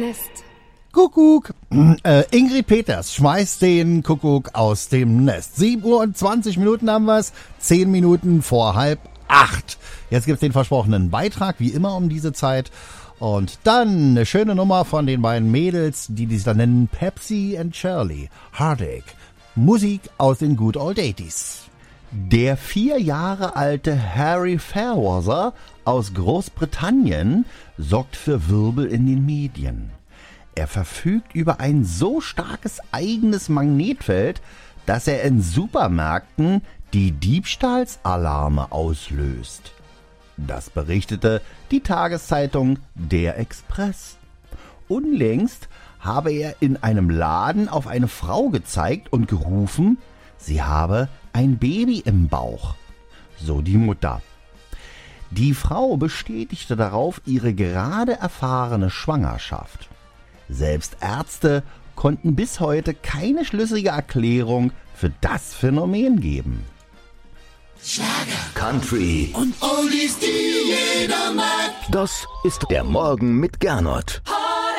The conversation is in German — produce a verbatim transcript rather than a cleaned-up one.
Nest. Kuckuck. Äh, Ingrid Peters schmeißt den Kuckuck aus dem Nest. sieben Uhr und zwanzig Minuten haben wir's. zehn Minuten vor halb acht. Jetzt gibt's den versprochenen Beitrag, wie immer um diese Zeit. Und dann eine schöne Nummer von den beiden Mädels, die sich dann nennen Pepsi and Shirley. Heartache. Musik aus den Good Old Eighties. Der vier Jahre alte Harry Fairweather aus Großbritannien sorgt für Wirbel in den Medien. Er verfügt über ein so starkes eigenes Magnetfeld, dass er in Supermärkten die Diebstahlsalarme auslöst. Das berichtete die Tageszeitung Der Express. Unlängst habe er in einem Laden auf eine Frau gezeigt und gerufen, sie habe ein Baby im Bauch. So die Mutter. Die Frau bestätigte darauf ihre gerade erfahrene Schwangerschaft. Selbst Ärzte konnten bis heute keine schlüssige Erklärung für das Phänomen geben. Schlager, Country und Oldies, die jeder mag. Das ist der Morgen mit Gernot.